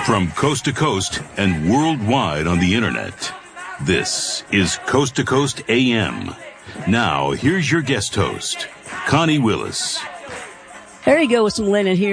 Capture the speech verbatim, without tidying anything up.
From coast to coast and worldwide on the internet, this is Coast to Coast A M. Now, here's your guest host, Connie Willis. There you go with some linen here.